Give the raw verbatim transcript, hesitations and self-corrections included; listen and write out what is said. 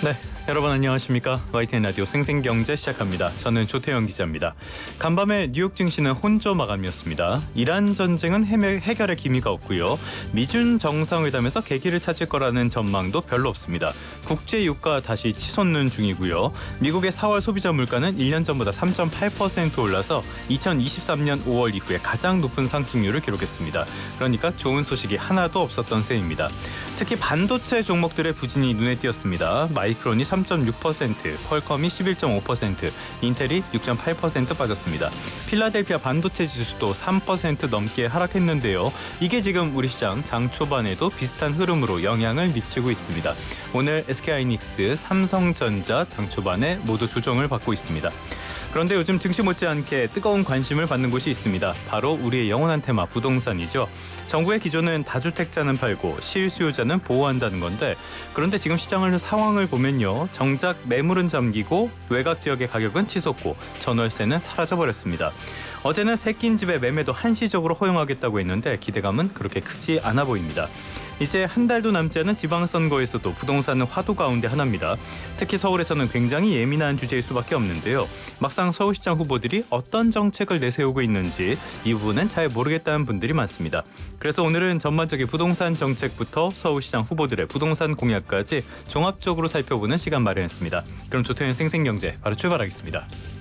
네, 여러분 안녕하십니까? 와이티엔 라디오 생생경제 시작합니다. 저는 조태영 기자입니다. 간밤에 뉴욕 증시는 혼조 마감이었습니다. 이란 전쟁은 해결의 기미가 없고요. 미중 정상회담에서 계기를 찾을 거라는 전망도 별로 없습니다. 국제 유가 다시 치솟는 중이고요. 미국의 사월 소비자 물가는 일 년 전보다 삼 점 팔 퍼센트 올라서 이천이십삼 년 오월 이후에 가장 높은 상승률을 기록했습니다. 그러니까 좋은 소식이 하나도 없었던 셈입니다. 특히 반도체 종목들의 부진이 눈에 띄었습니다. 마이크론이 삼 점 육 퍼센트, 퀄컴이 십일 점 오 퍼센트, 인텔이 육 점 팔 퍼센트 빠졌습니다. 필라델피아 반도체 지수도 삼 퍼센트 넘게 하락했는데요. 이게 지금 우리 시장 장 초반에도 비슷한 흐름으로 영향을 미치고 있습니다. 오늘 에스케이하이닉스, 삼성전자 장 초반에 모두 조정을 받고 있습니다. 그런데 요즘 증시 못지않게 뜨거운 관심을 받는 곳이 있습니다. 바로 우리의 영원한 테마 부동산이죠. 정부의 기조는 다주택자는 팔고 실수요자는 보호한다는 건데, 그런데 지금 시장을 상황을 보면요, 정작 매물은 잠기고 외곽 지역의 가격은 치솟고 전월세는 사라져버렸습니다. 어제는 새낀 집의 매매도 한시적으로 허용하겠다고 했는데 기대감은 그렇게 크지 않아 보입니다. 이제 한 달도 남지 않은 지방선거에서도 부동산은 화두 가운데 하나입니다. 특히 서울에서는 굉장히 예민한 주제일 수밖에 없는데요. 막상 서울시장 후보들이 어떤 정책을 내세우고 있는지 이 부분은 잘 모르겠다는 분들이 많습니다. 그래서 오늘은 전반적인 부동산 정책부터 서울시장 후보들의 부동산 공약까지 종합적으로 살펴보는 시간 마련했습니다. 그럼 조태현 생생경제 바로 출발하겠습니다.